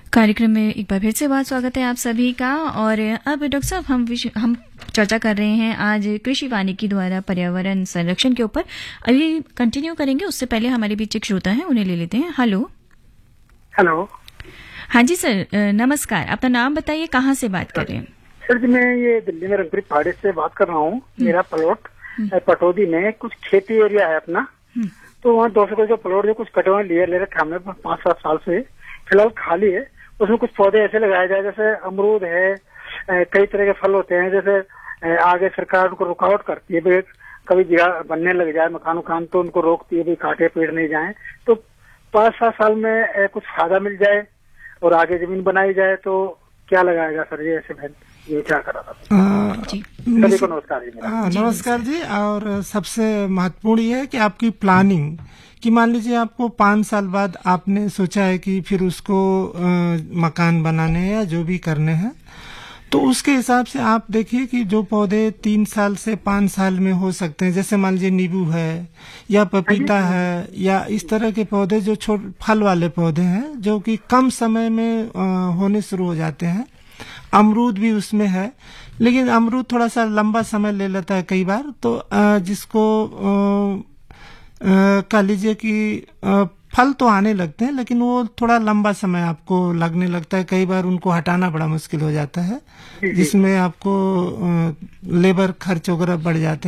कार्यक्रम में एक बार फिर से बहुत स्वागत है आप सभी का। और अब डॉक्टर साहब हम चर्चा कर रहे हैं आज कृषि वानिकी द्वारा पर्यावरण संरक्षण के ऊपर। अभी कंटिन्यू करेंगे, उससे पहले हमारे बीच एक श्रोता है, उन्हें ले लेते हैं। हेलो। हेलो। हाँ जी सर, नमस्कार। अपना नाम बताइए, कहाँ से बात कर रहे हैं? सर जी, मैं ये दिल्ली में रंगपुरी पहाड़ी से बात कर रहा हूँ। मेरा प्लॉट पटौदी में कुछ खेती एरिया है अपना, तो वहाँ 200 गज का प्लॉट जो कुछ कटे हुए ले रखे हमने 5-7 साल से, फिलहाल खाली है। उसमें कुछ पौधे ऐसे लगाए जाए जैसे अमरूद है, कई तरह के फल होते हैं। जैसे आगे सरकार उनको रुकावट करती है, भाई कभी जगह बनने लग जाए मकान तो उनको रोकती है, भाई काटे पेड़ नहीं जाए। तो 5-7 साल में कुछ फायदा मिल जाए और आगे जमीन बनाई जाए तो क्या लगाएगा सर? ये ऐसे ये विचार कर रहा था। सभी को नमस्कार जी। नमस्कार जी। और सबसे महत्वपूर्ण ये है कि आपकी प्लानिंग कि मान लीजिए आपको 5 साल बाद आपने सोचा है कि फिर उसको मकान बनाने या जो भी करने हैं, तो उसके हिसाब से आप देखिए कि जो पौधे 3 साल से 5 साल में हो सकते हैं, जैसे मान लीजिए नींबू है या पपीता है या इस तरह के पौधे जो छोटे फल वाले पौधे हैं जो कि कम समय में होने शुरू हो जाते हैं। अमरूद भी उसमें है, लेकिन अमरूद थोड़ा सा लंबा समय ले लेता है कई बार। तो जिसको कह लीजिए कि फल तो आने लगते हैं, लेकिन वो थोड़ा लंबा समय आपको लगने लगता है। कई बार उनको हटाना बड़ा मुश्किल हो जाता है, जिसमें आपको लेबर खर्च वगैरह बढ़ जाते हैं।